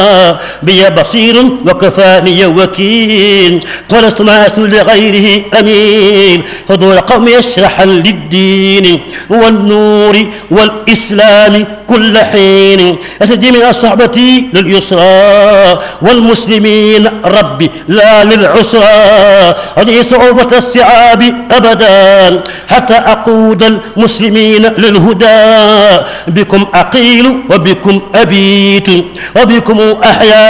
بي بصير وكفاني وكيل ولست معت لغيره أمين حضور قوم يشرح للدين والنور والإسلام كل حين أسجي من الصحبة لليسرى والمسلمين ربي لا للعسرى هذه صعوبة الصعاب أبدا حتى أقود المسلمين للهدى بكم أقيل وبكم أبيت وبكم أحيا